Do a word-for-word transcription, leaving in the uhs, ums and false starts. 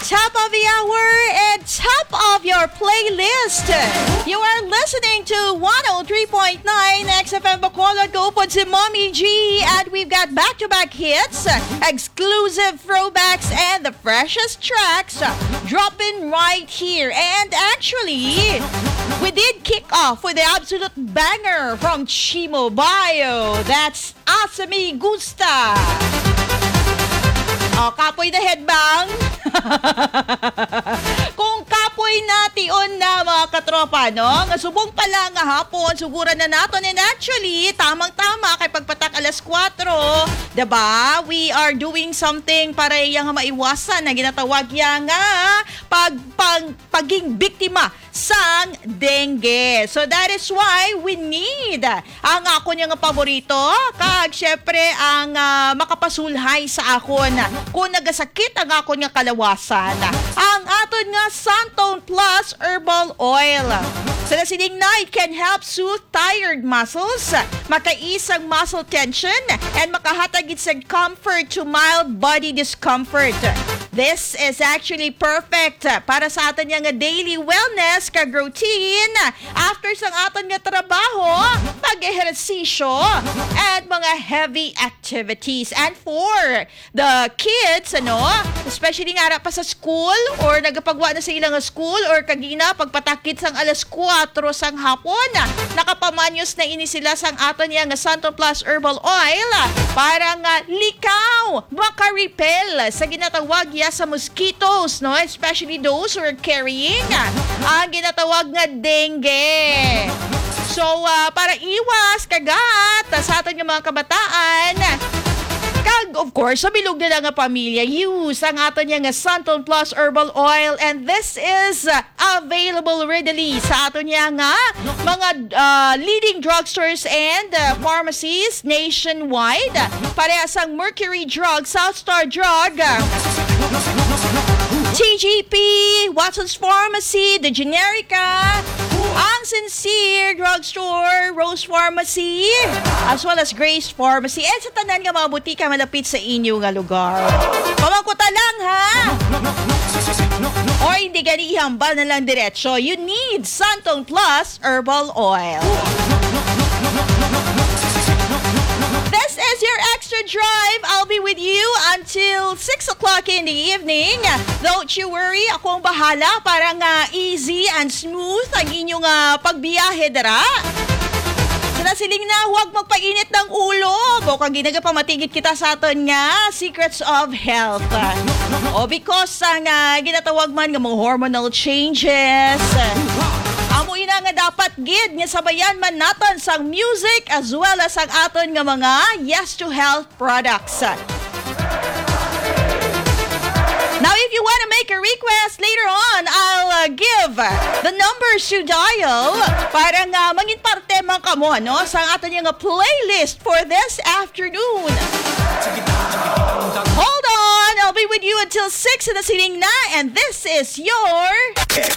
top of the hour and top of your playlist. You are listening to one oh three point nine X F M Bacolod. Go po si Mommy G, and we've got back-to-back hits, exclusive throwbacks, and the freshest tracks dropping right here. And actually, we did kick off with the absolute banger from Chimo Bayo. That's Asami Gusta. Oh, kapoy na headbang. Kung kapoy na tion na mga katropa, no? Nga subong pala nga hapon, suguran na natin. And actually, tamang-tama kay pagpatak alas kwatro, diba? We are doing something para iyang maiwasan na ginatawag yang nga pag, pag, paging biktima sang dengue. So that is why we need ang ako niya nga paborito, kag syempre ang uh, makapasulhay sa akon kung nagasakit ang ako niya kalawasan. Ang aton nga Santon Plus Herbal Oil. Sa nasiling na, it can help soothe tired muscles, makaisang muscle tension, and makahatag sa comfort to mild body discomfort. This is actually perfect para sa aton nga daily wellness kag routine after sang aton nga trabaho, pag-ehersisyo, and mga heavy activities. And for the kids, ano, especially nga pa sa school or nagapagwa na sa ilang school or kagina pagpatakit sang alas kwatro sang hapon, nakapamanyos na ini sila sang aton nga Santon Plus Herbal Oil para nga likaw makarepel sa ginatawag ya sa mosquitoes, no? Especially those who are carrying ang ginatawag nga dengue. So, uh, para iwas kagat sa aton nga mga kabataan, kag, of course, sa bilog nila nga pamilya, use ang aton niya nga Santon Plus Herbal Oil, and this is uh, available readily sa aton niya nga mga uh, leading drugstores and uh, pharmacies nationwide. Parehas ang Mercury Drug, Southstar Drug, T G P, Watson's Pharmacy, The Generica, ang Sincere Drugstore, Rose Pharmacy, as well as Grace Pharmacy, and sa tanan nga mga butika malapit sa inyo nga lugar. Pamangkuta lang, ha? O hindi gani ihambal na lang diretso. You need Santon Plus Herbal Oil. This is your extra drive. I'll be with you until six o'clock in the evening. Don't you worry, ako ang bahala para nga easy and smooth ang inyong uh, pagbiyahe dara. Sinasiling na huwag magpainit ng ulo. O kang ginagapamatigit kita sa aton nga Secrets of Health. O because ang uh, ginatawag man nga mga hormonal changes, amo ina nga dapat gid nga sabayan man naton sang music as well as ang aton nga mga Yes to Health products. Now, if you want to make a request later on, I'll uh, give the numbers to dial para nga mangin parte man kamo, no, sa aton nga playlist for this afternoon. Hold on, I'll be with you until six in the sitting na, and this is your